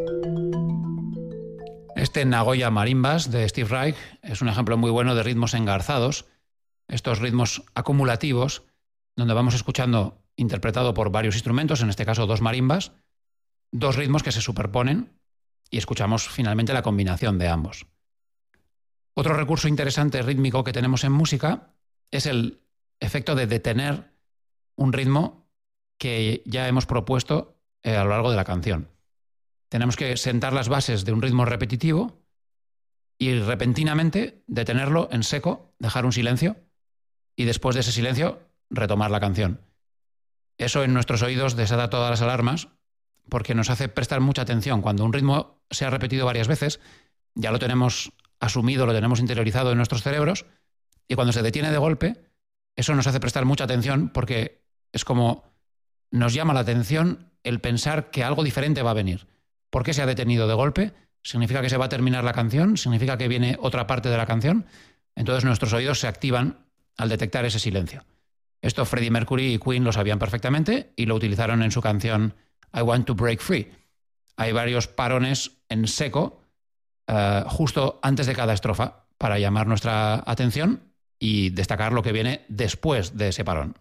Este Nagoya Marimbas de Steve Reich es un ejemplo muy bueno de ritmos engarzados, estos ritmos acumulativos, donde vamos escuchando, interpretado por varios instrumentos, en este caso dos marimbas, dos ritmos que se superponen y escuchamos finalmente la combinación de ambos. Otro recurso interesante rítmico que tenemos en música es el efecto de detener un ritmo que ya hemos propuesto a lo largo de la canción. Tenemos que sentar las bases de un ritmo repetitivo y repentinamente detenerlo en seco, dejar un silencio y después de ese silencio retomar la canción. Eso en nuestros oídos desata todas las alarmas porque nos hace prestar mucha atención. Cuando un ritmo se ha repetido varias veces, ya lo tenemos asumido, lo tenemos interiorizado en nuestros cerebros y cuando se detiene de golpe, eso nos hace prestar mucha atención porque es como nos llama la atención el pensar que algo diferente va a venir. ¿Por qué se ha detenido de golpe? ¿Significa que se va a terminar la canción? ¿Significa que viene otra parte de la canción? Entonces nuestros oídos se activan al detectar ese silencio. Esto Freddie Mercury y Queen lo sabían perfectamente y lo utilizaron en su canción I Want to Break Free. Hay varios parones en seco justo antes de cada estrofa para llamar nuestra atención y destacar lo que viene después de ese parón.